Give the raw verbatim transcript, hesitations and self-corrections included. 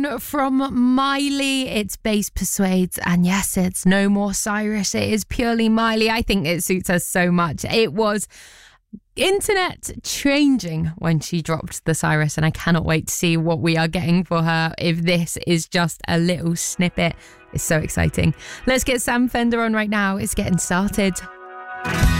one from Miley. It's Bass Persuades. And yes, it's no more Cyrus. It is purely Miley. I think it suits her so much. It was internet changing when she dropped the Cyrus, and I cannot wait to see what we are getting for her if this is just a little snippet. It's so exciting. Let's get Sam Fender on right now. It's getting started.